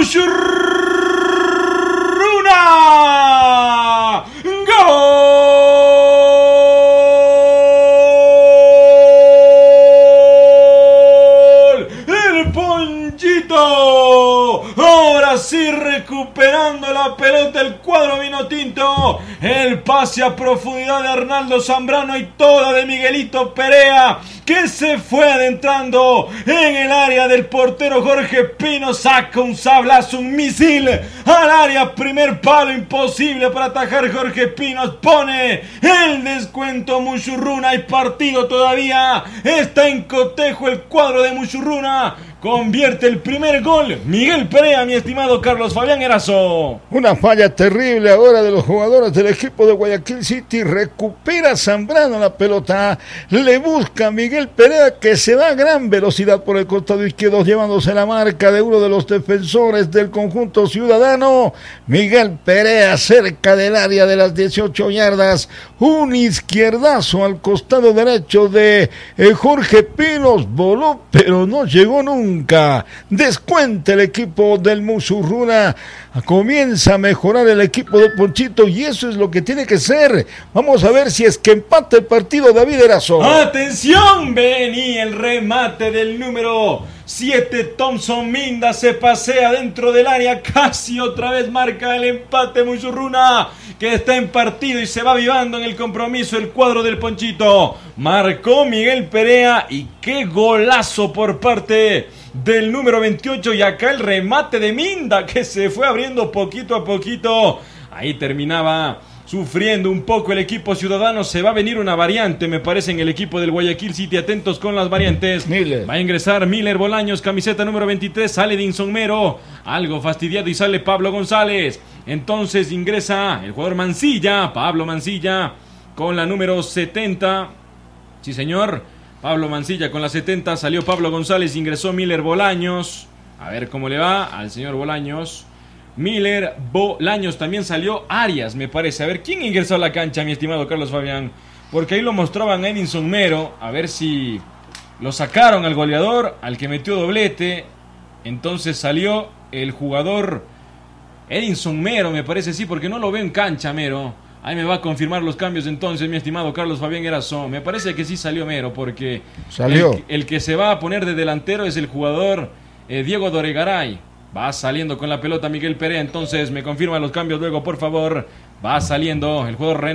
Muchurruna. ¡Gol! ¡El Ponchito! Ahora sí, recuperando la pelota el cuadro vinotinto. El pase a profundidad de Arnaldo Zambrano y toda de Miguelito Perea, que se fue adentrando en el área del portero Jorge Pino. Saca un sablazo, un misil al área, primer palo, imposible para atajar Jorge Pino. Pone el descuento Muchurruna. Hay partido todavía, está en cotejo el cuadro de Muchurruna. Convierte el primer gol Miguel Perea, mi estimado Carlos Fabián Erazo. Una falla terrible ahora de los jugadores del equipo de Guayaquil City. Recupera Zambrano la pelota, le busca a Miguel Perea, que se va a gran velocidad por el costado izquierdo, llevándose la marca de uno de los defensores del conjunto ciudadano. Miguel Perea cerca del área de las 18 yardas, un izquierdazo al costado derecho de Jorge Pinos, voló pero no llegó nunca. Descuenta el equipo del Muchurruna, comienza a mejorar el equipo de Ponchito, y eso es lo que tiene que ser. Vamos a ver si es que empata el partido David Erazo. ¡Atención! Venía el remate del número 7, Thompson Minda, se pasea dentro del área, casi otra vez marca el empate Muchurruna, que está en partido y se va avivando en el compromiso el cuadro del Ponchito. Marcó Miguel Perea y qué golazo por parte del número 28, y acá el remate de Minda, que se fue abriendo poquito a poquito. Ahí terminaba sufriendo un poco el equipo ciudadano. Se va a venir una variante, me parece, en el equipo del Guayaquil City. Atentos con las variantes. Miller. Va a ingresar Miller Bolaños, camiseta número 23. Sale Dinson Mero, algo fastidiado, y sale Pablo González. Entonces ingresa el jugador Mancilla, Pablo Mancilla, con la número 70. Sí, señor, Pablo Mancilla con la 70. Salió Pablo González, ingresó Miller Bolaños. A ver cómo le va al señor Bolaños. Miller Bolaños, también salió Arias, me parece. A ver, ¿quién ingresó a la cancha, mi estimado Carlos Fabián? Porque ahí lo mostraban a Edinson Mero. A ver si lo sacaron al goleador, al que metió doblete. Entonces salió el jugador Edinson Mero, me parece, sí, porque no lo veo en cancha Mero. Ahí me va a confirmar los cambios entonces, mi estimado Carlos Fabián Erazo. Me parece que sí salió Mero, porque salió. El que se va a poner de delantero es el jugador Diego Doregaray. Va saliendo con la pelota Miguel Perea, entonces me confirma los cambios luego, por favor. Va saliendo el jugador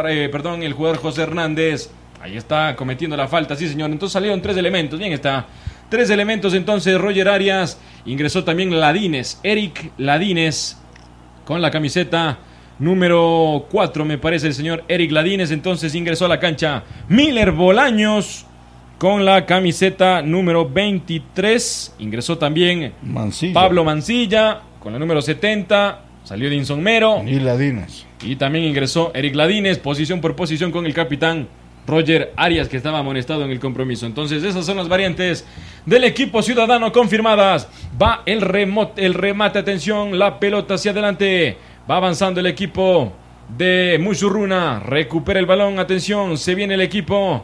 el jugador José Hernández. Ahí está cometiendo la falta, sí señor. Entonces salieron 3 elementos, bien está. 3 elementos entonces, Roger Arias. Ingresó también Ladines, Eric Ladines, con la camiseta número 4, me parece, el señor Eric Ladines. Entonces ingresó a la cancha Miller Bolaños, con la camiseta número 23. Ingresó también Mancilla. Pablo Mancilla con la número 70. Salió Dinson Mero. Y Ladines. Y también ingresó Eric Ladines, posición por posición, con el capitán Roger Arias, que estaba amonestado en el compromiso. Entonces esas son las variantes del equipo ciudadano confirmadas. Va el remate, atención, la pelota hacia adelante. Va avanzando el equipo de Muchurruna. Recupera el balón, atención, se viene el equipo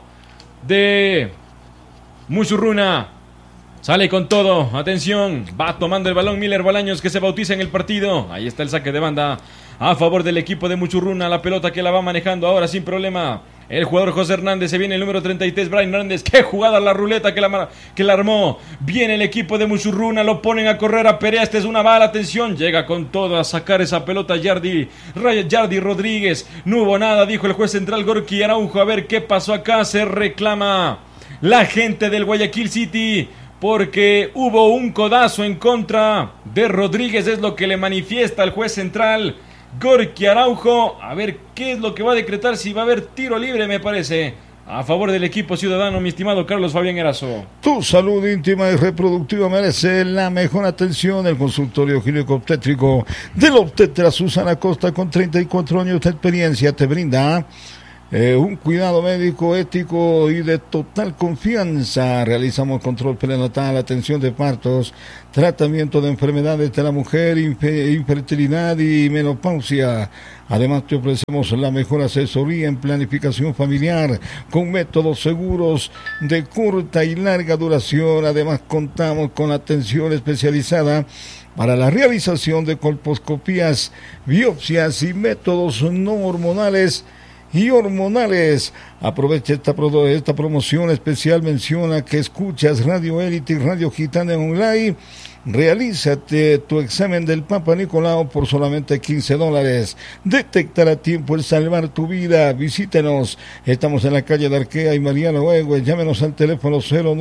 de Muchurruna, sale con todo, atención, va tomando el balón Miller Bolaños, que se bautiza en el partido. Ahí está el saque de banda a favor del equipo de Muchurruna, la pelota que la va manejando ahora sin problema el jugador José Hernández. Se viene el número 33, Brian Hernández. Qué jugada la ruleta que la armó. Viene el equipo de Muchurruna, lo ponen a correr a Perea. Esta es una bala, atención, llega con todo a sacar esa pelota Yardi Rodríguez. No hubo nada, dijo el juez central Gorky Araujo. A ver qué pasó acá, se reclama la gente del Guayaquil City, porque hubo un codazo en contra de Rodríguez, es lo que le manifiesta al juez central Gorky Araujo. A ver qué es lo que va a decretar, si va a haber tiro libre, me parece, a favor del equipo ciudadano, mi estimado Carlos Fabián Erazo. Tu salud íntima y reproductiva merece la mejor atención. El consultorio gineco-obstétrico del obstetra Susana Costa, con 34 años de experiencia, te brinda Un cuidado médico, ético y de total confianza. Realizamos control prenatal, atención de partos, tratamiento de enfermedades de la mujer, infertilidad y menopausia. Además te ofrecemos la mejor asesoría en planificación familiar con métodos seguros de corta y larga duración. Además contamos con atención especializada para la realización de colposcopías, biopsias y métodos no hormonales y hormonales. Aprovecha esta promoción especial. Menciona que escuchas Radio Élite y Radio Gitana Online. Realízate tu examen del Papa Nicolau por solamente $15. Detectar a tiempo es salvar tu vida. Visítenos. Estamos en la calle de Arquea y Mariano Egue. Llámenos al teléfono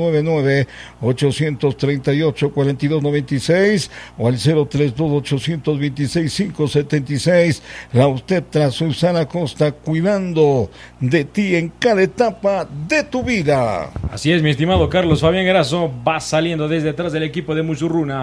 099-838-4296 o al 032-826-576. La obstetra Susana Costa, cuidando de ti en cada etapa de tu vida. Así es, mi estimado Carlos Fabián Erazo, va saliendo desde atrás del equipo de Musurruna.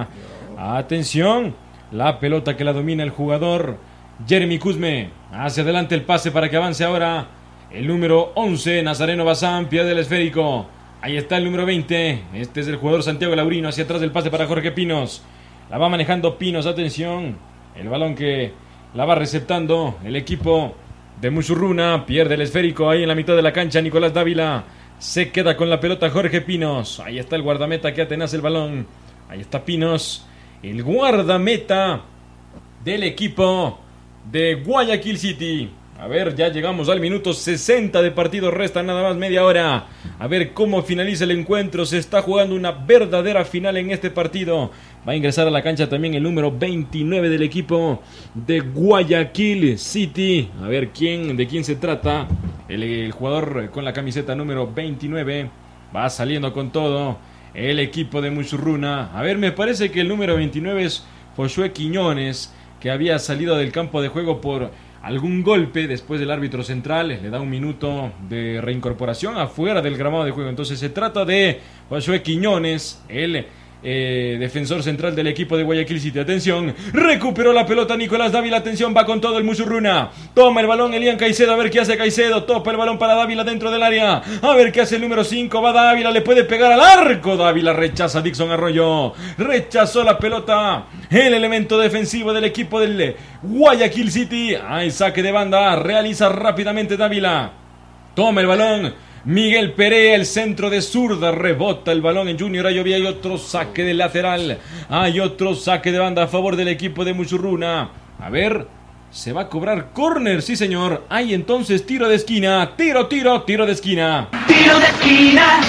Atención, la pelota que la domina el jugador Jeremy Cusme. Hacia adelante el pase para que avance ahora el número 11, Nazareno Bazán, pie del esférico. Ahí está el número 20, este es el jugador Santiago Laurino. Hacia atrás del pase para Jorge Pinos. La va manejando Pinos, atención, el balón que la va receptando el equipo de Musurruna. Pierde el esférico ahí en la mitad de la cancha Nicolás Dávila. Se queda con la pelota Jorge Pinos. Ahí está el guardameta que atenaza el balón. Ahí está Pinos, el guardameta del equipo de Guayaquil City. A ver, ya llegamos al minuto 60 de partido, resta nada más media hora. A ver cómo finaliza el encuentro, se está jugando una verdadera final en este partido. Va a ingresar a la cancha también el número 29 del equipo de Guayaquil City. A ver de quién se trata. El jugador con la camiseta número 29 va saliendo con todo. El equipo de Musurruna. A ver, me parece que el número 29 es Josué Quiñones, que había salido del campo de juego por algún golpe. Después del árbitro central le da un minuto de reincorporación afuera del gramado de juego. Entonces se trata de Josué Quiñones, el defensor central del equipo de Guayaquil City. Atención, recuperó la pelota Nicolás Dávila. Atención, va con todo el Musurruna. Toma el balón Elian Caicedo, a ver qué hace Caicedo. Topa el balón para Dávila dentro del área. A ver qué hace el número 5. Va Dávila, le puede pegar al arco. Dávila rechaza a Dixon Arroyo. Rechazó la pelota el elemento defensivo del equipo del Guayaquil City. Hay saque de banda. Realiza rápidamente Dávila. Toma el balón Miguel Perea, el centro de zurda, rebota el balón en Junior Ayovía. Hay otro saque de lateral, hay otro saque de banda a favor del equipo de Musurruna. A ver, se va a cobrar córner, sí señor. Hay entonces tiro de esquina, tiro de esquina. Tiro de esquina.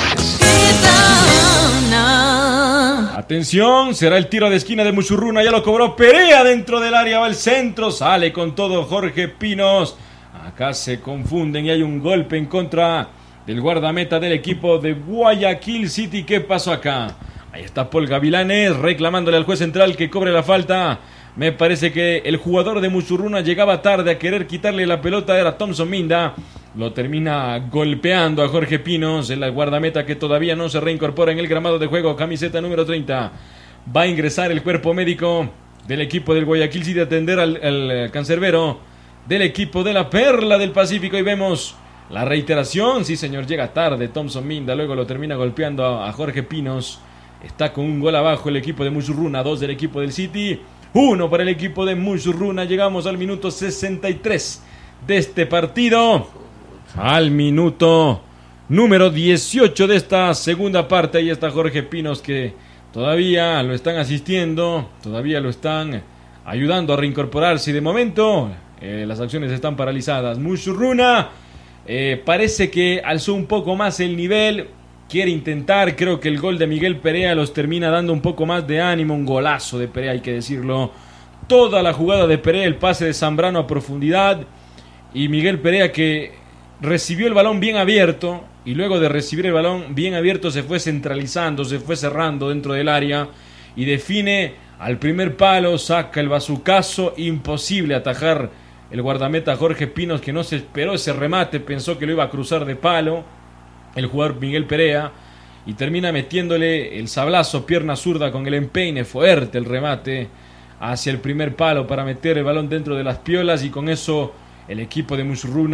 Atención, será el tiro de esquina de Musurruna, ya lo cobró Perea dentro del área, va el centro, sale con todo Jorge Pinos. Acá se confunden y hay un golpe en contra del guardameta del equipo de Guayaquil City. ¿Qué pasó acá? Ahí está Paul Gavilanes reclamándole al juez central que cobre la falta. Me parece que el jugador de Musurruna llegaba tarde a querer quitarle la pelota. Era Thompson Minda. Lo termina golpeando a Jorge Pinos, el guardameta que todavía no se reincorpora en el gramado de juego. Camiseta número 30. Va a ingresar el cuerpo médico del equipo del Guayaquil City a atender al cancerbero del equipo de la Perla del Pacífico. Y vemos la reiteración, sí señor, llega tarde Thompson Minda, luego lo termina golpeando a Jorge Pinos. Está con un gol abajo el equipo de Musurruna, 2 del equipo del City, 1 para el equipo de Musurruna. Llegamos al minuto 63 de este partido, al minuto número 18 de esta segunda parte. Ahí está Jorge Pinos, que todavía lo están asistiendo, todavía lo están ayudando a reincorporarse, y de momento las acciones están paralizadas. Musurruna parece que alzó un poco más el nivel, quiere intentar. Creo que el gol de Miguel Perea los termina dando un poco más de ánimo. Un golazo de Perea, hay que decirlo. Toda la jugada de Perea, el pase de Zambrano a profundidad, y Miguel Perea que recibió el balón bien abierto, y luego de recibir el balón bien abierto se fue centralizando, se fue cerrando dentro del área y define al primer palo, saca el bazucazo. Imposible atajar el guardameta Jorge Pinos, que no se esperó ese remate, pensó que lo iba a cruzar de palo el jugador Miguel Perea, y termina metiéndole el sablazo, pierna zurda con el empeine, fuerte el remate hacia el primer palo para meter el balón dentro de las piolas, y con eso el equipo de Musurruna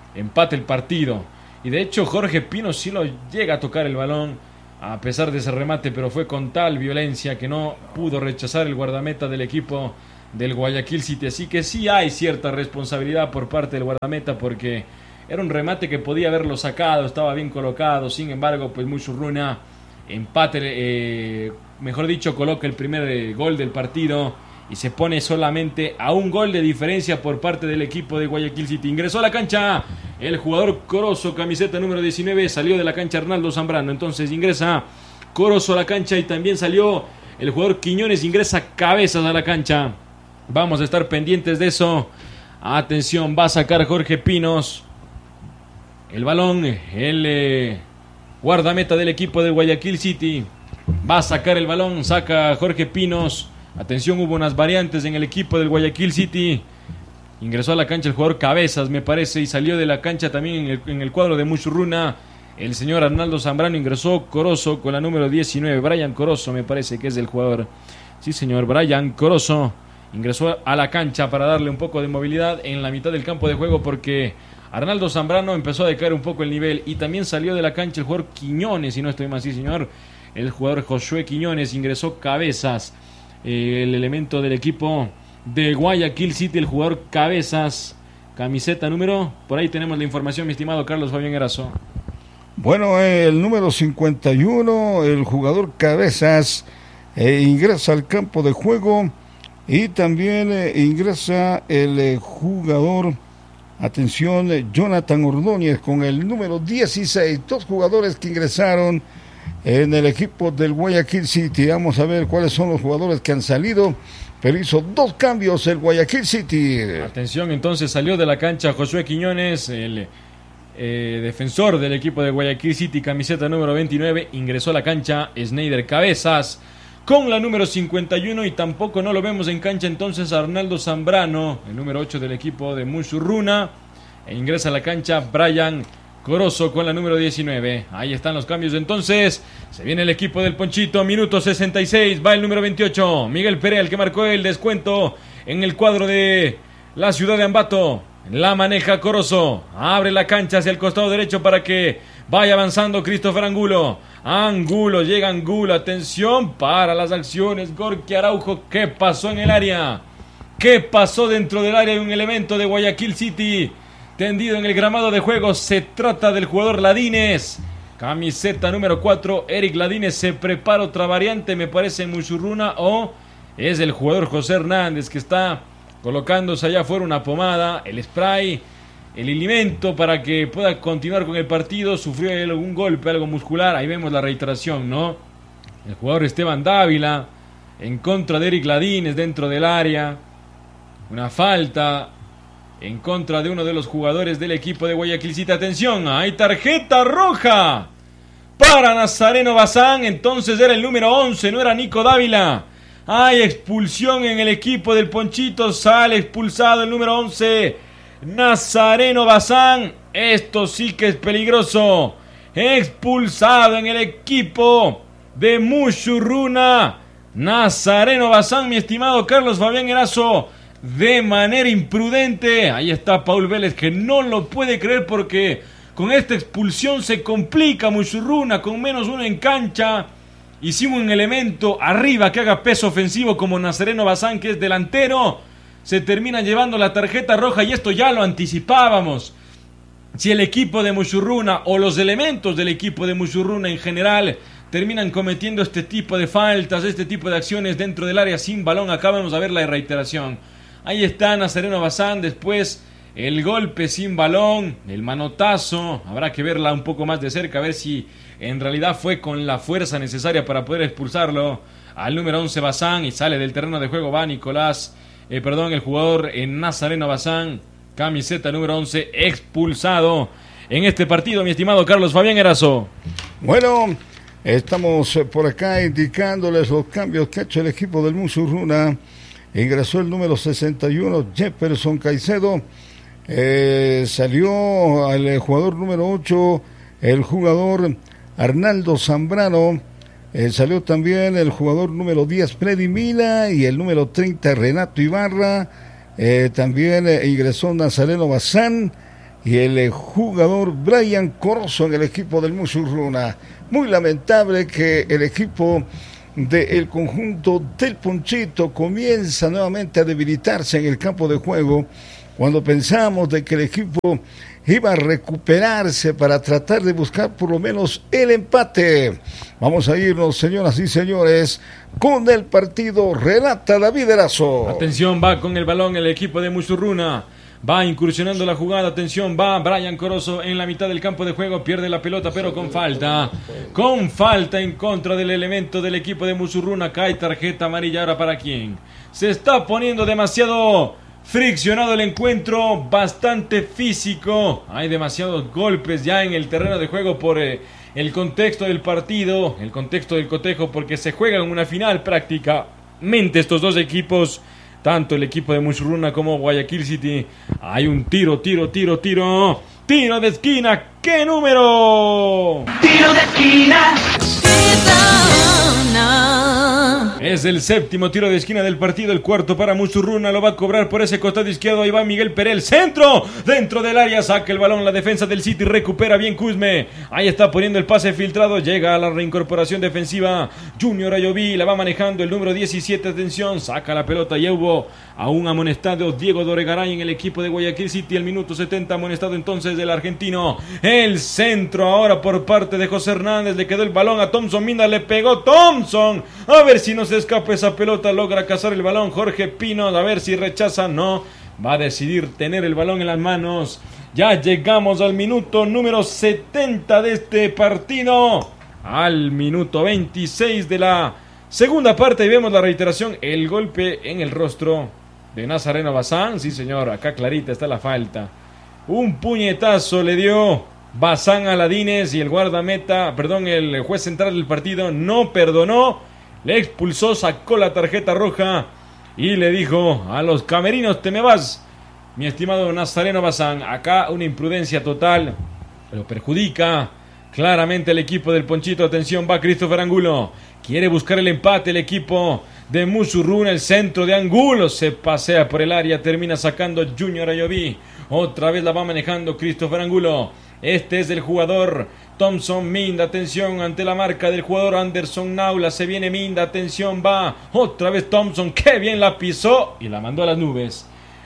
empate el partido. Y de hecho Jorge Pino sí lo llega a tocar el balón a pesar de ese remate, pero fue con tal violencia que no pudo rechazar el guardameta del equipo del Guayaquil City. Así que sí hay cierta responsabilidad por parte del guardameta, porque era un remate que podía haberlo sacado, estaba bien colocado. Sin embargo, pues Musurruna empate, mejor dicho, coloca el primer gol del partido y se pone solamente a un gol de diferencia por parte del equipo de Guayaquil City. Ingresó a la cancha el jugador Corozo, camiseta número 19, salió de la cancha Arnaldo Zambrano. Entonces ingresa Corozo a la cancha y también salió el jugador Quiñones, ingresa Cabezas a la cancha. Vamos a estar pendientes de eso. Atención, va a sacar Jorge Pinos el balón, el guardameta del equipo de Guayaquil City. Va a sacar el balón, saca Jorge Pinos. Atención, hubo unas variantes en el equipo del Guayaquil City. Ingresó a la cancha el jugador Cabezas, me parece, y salió de la cancha también en el cuadro de Musurruna el señor Arnaldo Zambrano. Ingresó Corozo con la número 19, Brian Corozo, me parece que es el jugador. Sí, señor, Brian Corozo ingresó a la cancha para darle un poco de movilidad en la mitad del campo de juego, porque Arnaldo Zambrano empezó a decaer un poco el nivel. Y también salió de la cancha el jugador Quiñones, si no estoy mal, sí, señor, el jugador Josué Quiñones. Ingresó Cabezas, el elemento del equipo de Guayaquil City, el jugador Cabezas, camiseta número, por ahí tenemos la información, mi estimado Carlos Fabián Erazo. Bueno, el número 51, el jugador Cabezas, ingresa al campo de juego. Y también ingresa el jugador, atención, Jonathan Ordóñez con el número 16. Dos jugadores que ingresaron en el equipo del Guayaquil City. Vamos a ver cuáles son los jugadores que han salido, pero hizo dos cambios el Guayaquil City. Atención, entonces salió de la cancha Josué Quiñones, el defensor del equipo de Guayaquil City, camiseta número 29. Ingresó a la cancha Snyder Cabezas con la número 51, y tampoco no lo vemos en cancha entonces Arnaldo Zambrano, el número 8 del equipo de Musurruna. E ingresa a la cancha Brian Corozo con la número 19. Ahí están los cambios entonces. Se viene el equipo del Ponchito, minuto 66, va el número 28, Miguel Perea, el que marcó el descuento en el cuadro de la ciudad de Ambato. La maneja Corozo, abre la cancha hacia el costado derecho para que vaya avanzando Christopher Angulo. Llega Angulo, atención para las acciones, Gorky Araujo. ¿Qué pasó en el área? ¿Qué pasó dentro del área de un elemento de Guayaquil City? Tendido en el gramado de juego, se trata del jugador Ladines, camiseta número 4, Eric Ladines. Se prepara otra variante, me parece, en Musurruna, o es el jugador José Hernández que está colocándose allá afuera una pomada, el spray, el alimento para que pueda continuar con el partido. Sufrió algún golpe, algo muscular, ahí vemos la reiteración, ¿no? El jugador Esteban Dávila en contra de Eric Ladines dentro del área, una falta en contra de uno de los jugadores del equipo de Guayaquil City. Atención, hay tarjeta roja para Nazareno Bazán. Entonces era el número 11, no era Nico Dávila. Hay expulsión en el equipo del Ponchito, sale expulsado el número 11, Nazareno Bazán. Esto sí que es peligroso. Expulsado en el equipo de Musurruna, Nazareno Bazán, mi estimado Carlos Fabián Erazo, de manera imprudente. Ahí está Paul Vélez, que no lo puede creer, porque con esta expulsión se complica Musurruna con menos uno en cancha. Y sin un elemento arriba que haga peso ofensivo como Nazareno Bazán, que es delantero, se termina llevando la tarjeta roja. Y esto ya lo anticipábamos. Si el equipo de Musurruna o los elementos del equipo de Musurruna en general terminan cometiendo este tipo de faltas, este tipo de acciones dentro del área sin balón, acá vamos a ver la reiteración. Ahí está Nazareno Bazán, después el golpe sin balón, el manotazo. Habrá que verla un poco más de cerca, a ver si en realidad fue con la fuerza necesaria para poder expulsarlo al número 11 Bazán, y sale del terreno de juego. Va el jugador Nazareno Bazán, camiseta número 11, expulsado en este partido, mi estimado Carlos Fabián Erazo. Bueno, estamos por acá indicándoles los cambios que ha hecho el equipo del Musurruna. Ingresó el número 61, Jefferson Caicedo. Salió el jugador número 8, el jugador Arnaldo Zambrano. Salió también el jugador número 10, Freddy Mila, y el número 30, Renato Ibarra. También ingresó Nazareno Bazán. y el jugador Brian Corso en el equipo del Musurruna. Muy lamentable que el equipo del conjunto del Ponchito comienza nuevamente a debilitarse en el campo de juego, cuando pensamos de que el equipo iba a recuperarse para tratar de buscar por lo menos el empate. Vamos a irnos, señoras y señores, con el partido. Relata David Erazo. Atención, va con el balón el equipo de Musurruna. Va incursionando la jugada, atención, va Brian Corozo en la mitad del campo de juego, pierde la pelota pero con falta en contra del elemento del equipo de Musurruna. Cae tarjeta amarilla. Ahora ¿para quién? Se está poniendo demasiado friccionado el encuentro, bastante físico, hay demasiados golpes ya en el terreno de juego por el contexto del partido, el contexto del cotejo, porque se juega en una final prácticamente estos dos equipos, tanto el equipo de Musurruna como Guayaquil City. Hay un tiro de esquina. ¿Qué número? Tiro de esquina. Es el séptimo tiro de esquina del partido, el cuarto para Musurruna, lo va a cobrar por ese costado izquierdo. Ahí va Miguel Perel, centro, dentro del área, saca el balón, la defensa del City, recupera bien Cusme, ahí está poniendo el pase filtrado, llega a la reincorporación defensiva, Junior Ayoví, la va manejando el número 17, atención, saca la pelota, ya hubo a un amonestado, Diego Doregaray en el equipo de Guayaquil City, el minuto 70, amonestado entonces del argentino, el centro ahora por parte de José Hernández, le quedó el balón a Thompson Minda, le pegó Thompson, a ver si no se escapa esa pelota, logra cazar el balón Jorge Pino, a ver si rechaza, no, va a decidir tener el balón en las manos. Ya llegamos al minuto número 70 de este partido, al minuto 26 de la segunda parte, y vemos la reiteración, el golpe en el rostro de Nazareno Bazán, sí señor, acá clarita está la falta, un puñetazo le dio Bazán a Ladines y el guardameta, el juez central del partido no perdonó, le expulsó, sacó la tarjeta roja y le dijo a los camerinos: te me vas, mi estimado Nazareno Bazán. Acá una imprudencia total, lo perjudica claramente el equipo del Ponchito. Atención, va Christopher Angulo, quiere buscar el empate el equipo de Musurruna, el centro de Angulo, se pasea por el área, termina sacando Junior Ayoví, otra vez la va manejando Christopher Angulo. Este es el jugador Thompson Minda, atención ante la marca del jugador Anderson Naula, se viene Minda, atención, va otra vez Thompson, que bien la pisó y la mandó a las nubes.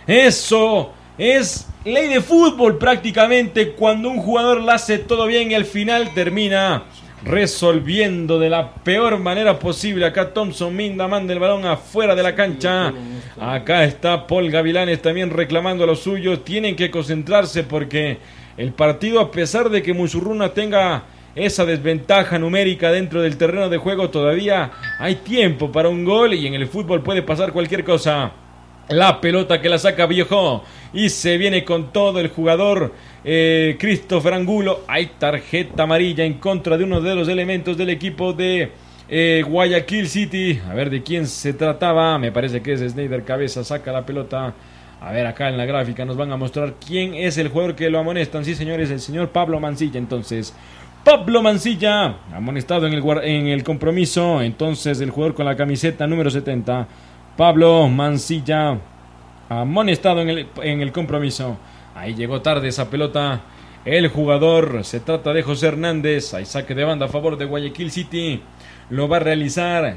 Eso es ley de fútbol prácticamente, cuando un jugador la hace todo bien y al final termina resolviendo de la peor manera posible. Acá Thompson Minda manda el balón afuera de la cancha. Acá está Paul Gavilanes también reclamando lo suyo. Tienen que concentrarse porque el partido, a pesar de que Musurruna tenga esa desventaja numérica dentro del terreno de juego, todavía hay tiempo para un gol y en el fútbol puede pasar cualquier cosa. La pelota que la saca Viejo y se viene con todo el jugador Christopher Angulo. Hay tarjeta amarilla en contra de uno de los elementos del equipo de Guayaquil City. A ver de quién se trataba. Me parece que es Snyder Cabeza. Saca la pelota. A ver, acá en la gráfica nos van a mostrar quién es el jugador que lo amonestan. Sí, señores, el señor Pablo Mancilla. Entonces, Pablo Mancilla, amonestado en el compromiso. Entonces, el jugador con la camiseta número 70, Pablo Mancilla, amonestado en el compromiso. Ahí llegó tarde esa pelota el jugador, se trata de José Hernández. Hay saque de banda a favor de Guayaquil City, lo va a realizar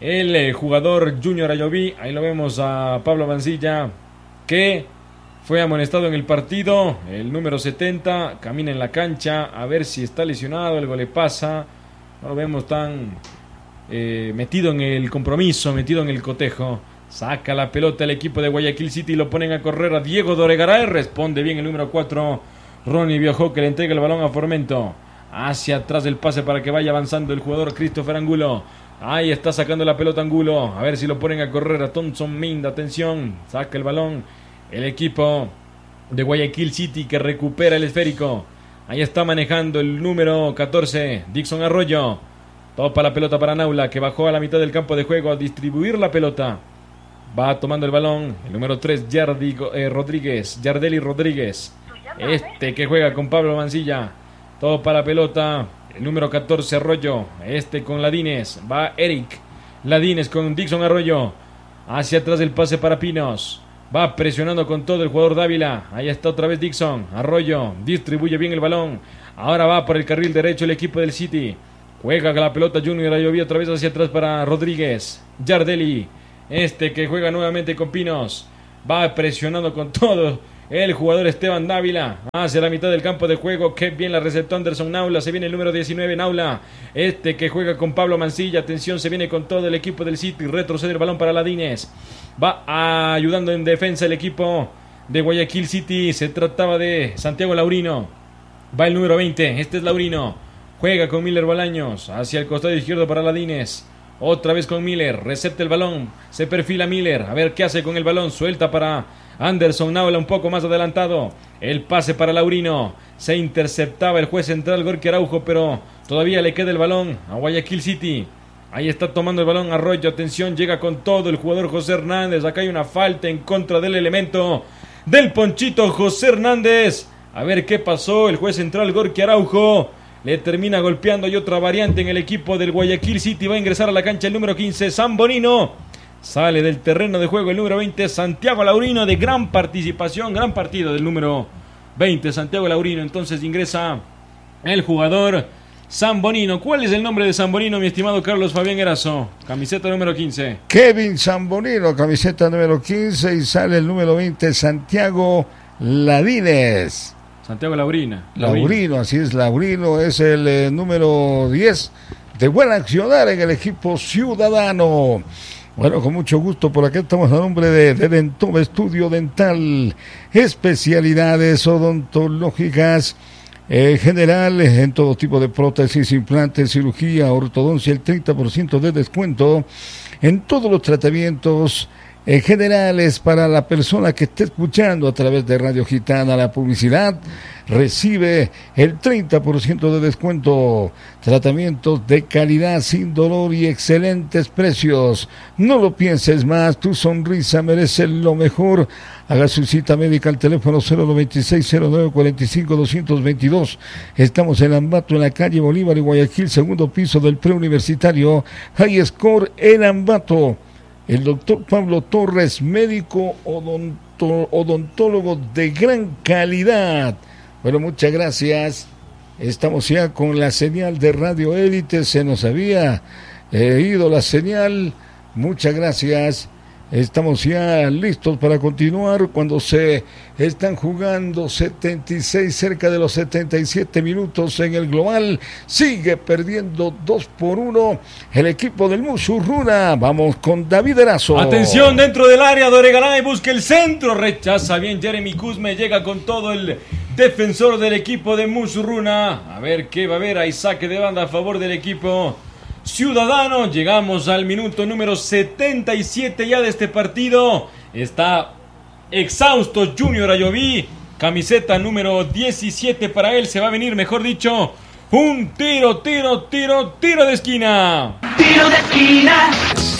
el jugador Junior Ayoví. Ahí lo vemos a Pablo Mancilla, que fue amonestado en el partido. El número 70 camina en la cancha, a ver si está lesionado, algo le pasa, no lo vemos tan metido en el compromiso, metido en el cotejo. Saca la pelota el equipo de Guayaquil City y lo ponen a correr a Diego Doregaray. Responde bien el número 4, Ronnie Viejo, que le entrega el balón a Formento. Hacia atrás el pase para que vaya avanzando el jugador Christopher Angulo. Ahí está sacando la pelota Angulo. A ver si lo ponen a correr a Thompson Minda. Atención, saca el balón el equipo de Guayaquil City, que recupera el esférico. Ahí está manejando el número 14, Dixon Arroyo. Topa la pelota para Naula, que bajó a la mitad del campo de juego a distribuir la pelota. Va tomando el balón el número 3, Yardeli Rodríguez. Este que juega con Pablo Mancilla. Topa la pelota el número 14, Arroyo. Este con Ladines. Va Eric Ladines con Dixon Arroyo. Hacia atrás el pase para Pinos. Va presionando con todo el jugador Dávila. Ahí está otra vez Dixon. Arroyo distribuye bien el balón. Ahora va por el carril derecho el equipo del City. Juega con la pelota Junior Ayoví otra vez hacia atrás para Rodríguez. Yardelli. Que juega nuevamente con Pinos. Va presionando con todo el jugador Esteban Dávila. Hacia la mitad del campo de juego. Qué bien la receptó Anderson Naula. Se viene el número 19 Naula. Que juega con Pablo Mancilla. Atención, se viene con todo el equipo del City. Retrocede el balón para Ladines. Va ayudando en defensa el equipo de Guayaquil City. Se trataba de Santiago Laurino. Va el número 20. Es Laurino. Juega con Miller Bolaños. Hacia el costado izquierdo para Ladines. Otra vez con Miller. Recepta el balón. Se perfila Miller. A ver qué hace con el balón. Suelta para Anderson Naula un poco más adelantado. El pase para Laurino. Se interceptaba el juez central Gorky Araujo, pero todavía le queda el balón a Guayaquil City. Ahí está tomando el balón Arroyo. Atención, llega con todo el jugador José Hernández. Acá hay una falta en contra del elemento del Ponchito José Hernández. A ver qué pasó. El juez central Gorky Araujo le termina golpeando. Hay otra variante en el equipo del Guayaquil City. Va a ingresar a la cancha el número 15, Zambonino. Sale del terreno de juego el número 20, Santiago Laurino, de gran participación, gran partido del número 20, Santiago Laurino. Entonces ingresa el jugador Zambonino. ¿Cuál es el nombre de Zambonino, mi estimado Carlos Fabián Erazo? Camiseta número 15. Kevin Zambonino, camiseta número 15, y sale el número 20, Santiago Ladines. Santiago Laurino, así es, Laurino es el número 10 de buen accionar en el equipo ciudadano. Bueno, con mucho gusto, por acá estamos a nombre de Dentova Estudio Dental, especialidades odontológicas generales en todo tipo de prótesis, implantes, cirugía, ortodoncia, el 30% de descuento en todos los tratamientos generales para la persona que esté escuchando a través de Radio Gitana. La publicidad recibe el 30% de descuento. Tratamientos de calidad, sin dolor y excelentes precios. No lo pienses más, tu sonrisa merece lo mejor. Haga su cita médica al teléfono 096-0945-222. Estamos en Ambato, en la calle Bolívar y Guayaquil, segundo piso del preuniversitario High Score en Ambato. El doctor Pablo Torres, médico odontólogo de gran calidad. Bueno, muchas gracias. Estamos ya con la señal de Radio Élite. Se nos había ido la señal. Muchas gracias. Estamos ya listos para continuar cuando se están jugando 76, cerca de los 77 minutos en el global. Sigue perdiendo 2-1 el equipo del Musurruna. Vamos con David Erazo. Atención dentro del área, Doregaray busca el centro, rechaza bien Jeremy Cusme, llega con todo el defensor del equipo de Musurruna. A ver qué va a haber, hay saque de banda a favor del equipo ciudadano. Llegamos al minuto número 77 ya de este partido. Está exhausto Junior Ayoví. Camiseta número 17 para él. Se va a venir, mejor dicho, un tiro de esquina. Tiro de esquina.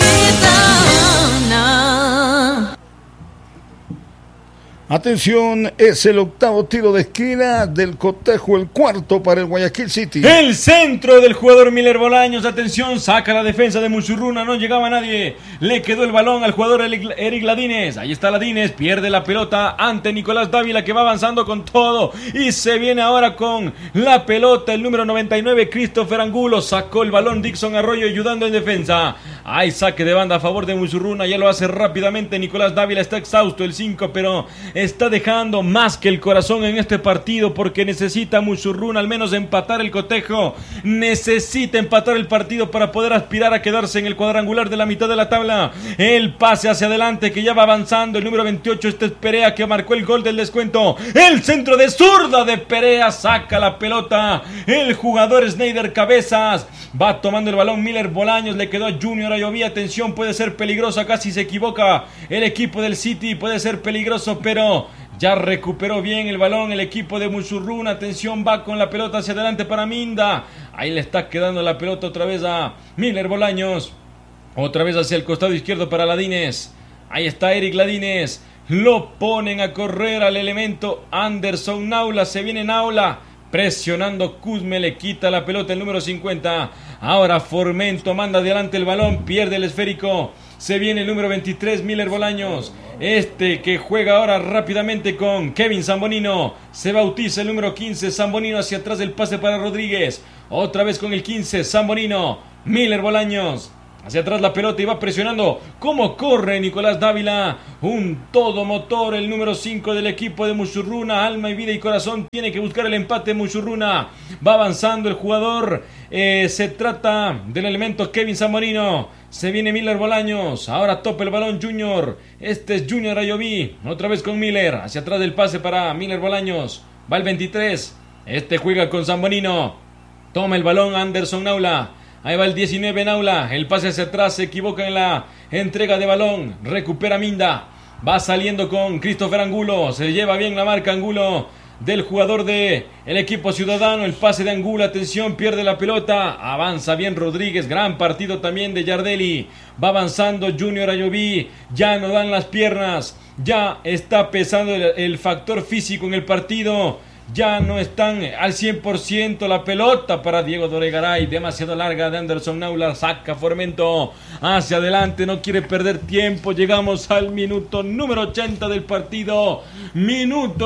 Atención, es el octavo tiro de esquina del cotejo, el cuarto para el Guayaquil City. El centro del jugador Miller Bolaños, atención, saca la defensa de Musurruna, no llegaba nadie, le quedó el balón al jugador Eric Ladines, ahí está Ladines, pierde la pelota ante Nicolás Dávila, que va avanzando con todo, y se viene ahora con la pelota el número 99, Christopher Angulo, sacó el balón Dixon Arroyo ayudando en defensa. Hay saque de banda a favor de Musurruna, ya lo hace rápidamente Nicolás Dávila, está exhausto el 5, pero está dejando más que el corazón en este partido, porque necesita Musurruna al menos empatar el cotejo, necesita empatar el partido para poder aspirar a quedarse en el cuadrangular de la mitad de la tabla. El pase hacia adelante que ya va avanzando el número 28, este es Perea, que marcó el gol del descuento, el centro de zurda de Perea, saca la pelota el jugador Snyder Cabezas, va tomando el balón Miller Bolaños, le quedó a Junior Ayoví, atención, puede ser peligroso, casi se equivoca el equipo del City, puede ser peligroso, pero ya recuperó bien el balón el equipo de Musurruna. Atención, va con la pelota hacia adelante para Minda. Ahí le está quedando la pelota otra vez a Miller Bolaños. Otra vez hacia el costado izquierdo para Ladines. Ahí está Eric Ladines. Lo ponen a correr al elemento Anderson Naula. Se viene Naula presionando Cusme, le quita la pelota el número 50. Ahora Formento manda adelante el balón, pierde el esférico. Se viene el número 23, Miller Bolaños. Este que juega ahora rápidamente con Kevin Zambonino. Se bautiza el número 15, Zambonino hacia atrás del pase para Rodríguez. Otra vez con el 15, Zambonino. Miller Bolaños. Hacia atrás la pelota y va presionando. ¿Cómo corre Nicolás Dávila? Un todo motor, el número 5 del equipo de Musurruna. Alma y vida y corazón. Tiene que buscar el empate Musurruna. Va avanzando el jugador. Se trata del elemento Kevin Zambonino. Se viene Miller Bolaños. Ahora topa el balón Junior. Este es Junior Ayoví. Otra vez con Miller. Hacia atrás del pase para Miller Bolaños. Va el 23. Este juega con Zambonino. Toma el balón Anderson Naula. Ahí va el 19 Naula, el pase hacia atrás, se equivoca en la entrega de balón, recupera Minda, va saliendo con Christopher Angulo, se lleva bien la marca Angulo del jugador del equipo ciudadano, el pase de Angulo, atención, pierde la pelota, avanza bien Rodríguez, gran partido también de Yardelli, va avanzando Junior Ayoví, ya no dan las piernas, ya está pesando el factor físico en el partido. Ya no están al 100% la pelota para Diego Doregaray. Demasiado larga de Anderson Naula. Saca Formento hacia adelante. No quiere perder tiempo. Llegamos al minuto número 80 del partido. Minuto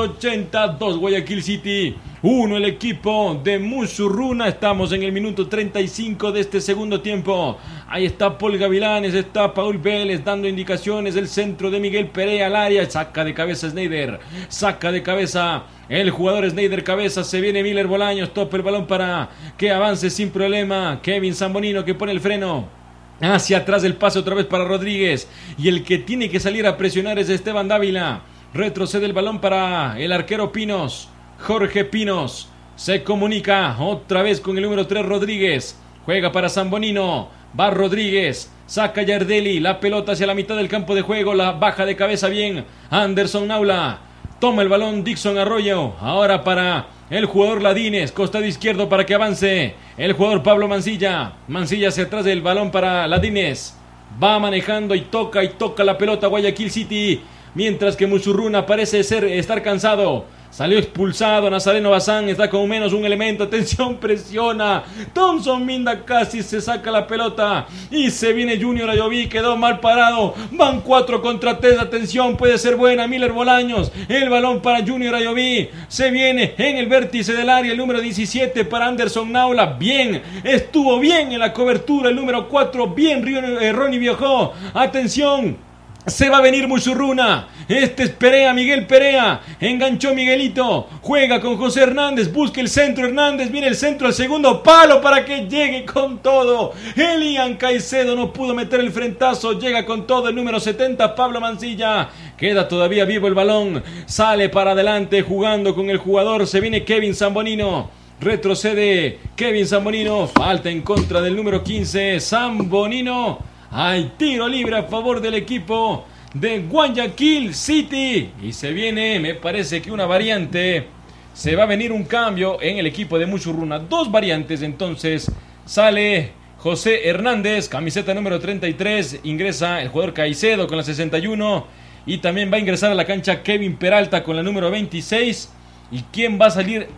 82 Guayaquil City. 1 el equipo de Musurruna. Estamos en el minuto 35 de este segundo tiempo. Ahí está Paul Gavilanes, está Paul Vélez dando indicaciones. El centro de Miguel Perea al área. Saca de cabeza Snyder. Saca de cabeza el jugador Snyder Cabeza. Se viene Miller Bolaños. Topa el balón para que avance sin problema. Kevin Zambonino que pone el freno. Hacia atrás el pase otra vez para Rodríguez. Y el que tiene que salir a presionar es Esteban Dávila. Retrocede el balón para el arquero Pinos. Jorge Pinos se comunica otra vez con el número 3 Rodríguez. Juega para Zambonino. Va Rodríguez. Saca Yardelli. La pelota hacia la mitad del campo de juego. La baja de cabeza bien Anderson Naula. Toma el balón Dixon Arroyo. Ahora para el jugador Ladines. Costado izquierdo para que avance el jugador Pablo Mancilla. Mancilla hacia atrás del balón para Ladines. Va manejando y toca la pelota Guayaquil City. Mientras que Musurruna parece estar cansado. Salió expulsado Nazareno Bazán, está con menos un elemento, atención, presiona, Thompson Minda casi se saca la pelota y se viene Junior Ayoví, quedó mal parado, van 4 contra 3, atención, puede ser buena, Miller Bolaños, el balón para Junior Ayoví, se viene en el vértice del área, el número 17 para Anderson Naula, bien, estuvo bien en la cobertura, el número 4, bien Ronnie viajó, atención. Se va a venir Musurruna. Este es Perea, Miguel Perea. Enganchó Miguelito. Juega con José Hernández. Busca el centro Hernández. Viene el centro al segundo palo para que llegue con todo. Elian Caicedo no pudo meter el frentazo. Llega con todo el número 70, Pablo Mancilla. Queda todavía vivo el balón. Sale para adelante jugando con el jugador. Se viene Kevin Zambonino. Retrocede Kevin Zambonino. Falta en contra del número 15, Zambonino. Hay tiro libre a favor del equipo de Guayaquil City. Y se viene, me parece que una variante. Se va a venir un cambio en el equipo de Musurruna. 2 variantes entonces. Sale José Hernández, camiseta número 33. Ingresa el jugador Caicedo con la 61. Y también va a ingresar a la cancha Kevin Peralta con la número 26. ¿Y quién va a salir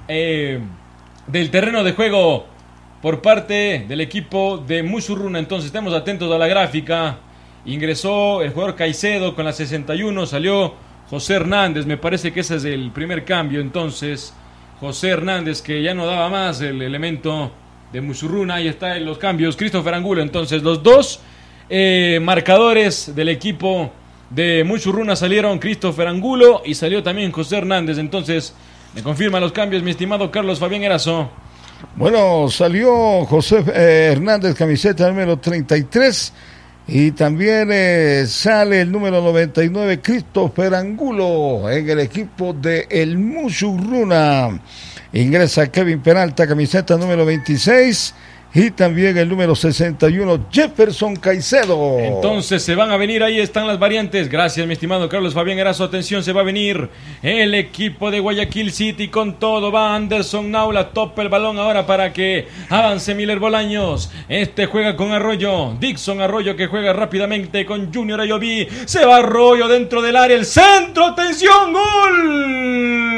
del terreno de juego? Por parte del equipo de Musurruna. Entonces estemos atentos a la gráfica. Ingresó el jugador Caicedo con la 61. Salió José Hernández. Me parece que ese es el primer cambio. Entonces José Hernández, que ya no daba más, el elemento de Musurruna. Ahí están los cambios. Christopher Angulo. Entonces los 2 marcadores del equipo de Musurruna salieron. Christopher Angulo y salió también José Hernández. Entonces me confirma los cambios mi estimado Carlos Fabián Erazo. Bueno, salió José Hernández, camiseta número 33, y también sale el número 99, Christopher Angulo, en el equipo de el Musurruna. Ingresa Kevin Peralta, camiseta número 26, y también el número 61, Jefferson Caicedo. Entonces se van a venir, ahí están las variantes. Gracias, mi estimado Carlos Fabián Erazo. Atención, se va a venir el equipo de Guayaquil City con todo. Va Anderson Naula, topa el balón ahora para que avance Miller Bolaños. Este juega con Arroyo, Dixon Arroyo, que juega rápidamente con Junior Ayoví. Se va Arroyo dentro del área, el centro, atención, gol.